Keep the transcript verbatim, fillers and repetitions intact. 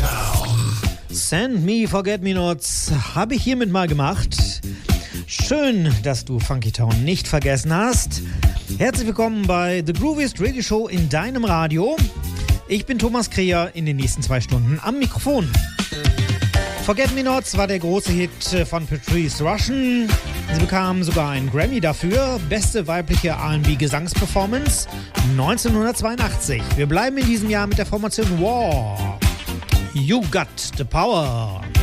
Send Me Forget Me Nots habe ich hiermit mal gemacht. Schön, dass du Funky Town nicht vergessen hast. Herzlich willkommen bei The Grooviest Radio Show in deinem Radio. Ich bin Thomas Kreher, in den nächsten zwei Stunden am Mikrofon. Forget Me Nots war der große Hit von Patrice Rushen. Sie bekam sogar einen Grammy dafür. Beste weibliche R and B-Gesangsperformance neunzehnhundertzweiundachtzig. Wir bleiben in diesem Jahr mit der Formation War. You Got the Power.